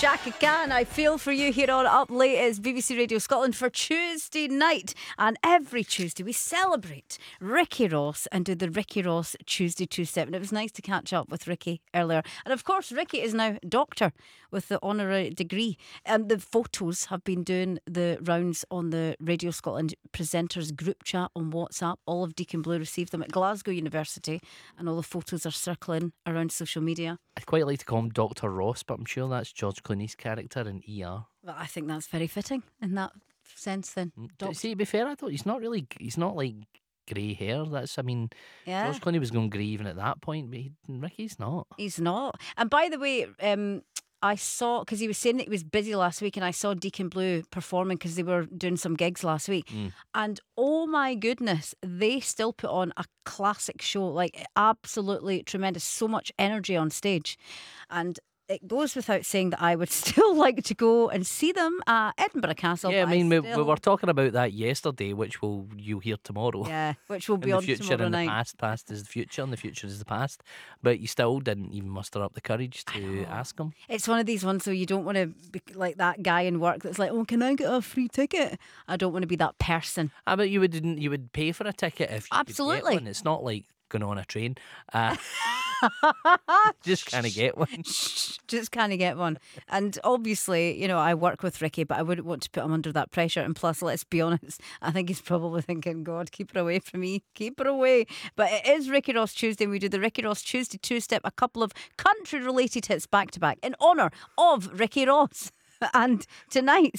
Chaka Khan, I feel for you here on Up Late. It's BBC Radio Scotland for Tuesday night. And every Tuesday we celebrate Ricky Ross and do the Ricky Ross Tuesday Two-Step. And it was nice to catch up with Ricky earlier. And of course, Ricky is now doctor with the honorary degree. And the photos have been doing the rounds on the Radio Scotland presenters group chat on WhatsApp. All of Deacon Blue received them at Glasgow University, and all the photos are circling around social media. I'd quite like to call him Dr. Ross, but I'm sure that's George Clooney's character in ER. Well, I think that's very fitting in that sense then. See, to be fair, I thought he's not like grey hair. Yeah. George Clooney was going grey even at that point, but Ricky's not. He's not. And by the way, I saw, because he was saying that he was busy last week, and I saw Deacon Blue performing because they were doing some gigs last week. And oh my goodness, they still put on a classic show, like absolutely tremendous, so much energy on stage. And it goes without saying that I would still like to go and see them at Edinburgh Castle. Yeah, but we were talking about that yesterday, which you'll hear tomorrow. Yeah, which will be in on the future tomorrow and night. the past is the future, and the future is the past. But you still didn't even muster up the courage to ask him. It's one of these ones, so you don't want to be like that guy in work that's like, oh, can I get a free ticket? I don't want to be that person. But you would pay for a ticket if you Absolutely. could get one. It's not like going on a train. Just kind of get one. Just kind of get one. And obviously, I work with Ricky, but I wouldn't want to put him under that pressure. And plus, let's be honest, I think he's probably thinking, God, keep her away from me. Keep her away. But it is Ricky Ross Tuesday, and we do the Ricky Ross Tuesday Two-Step, a couple of country-related hits back-to-back in honour of Ricky Ross. And tonight's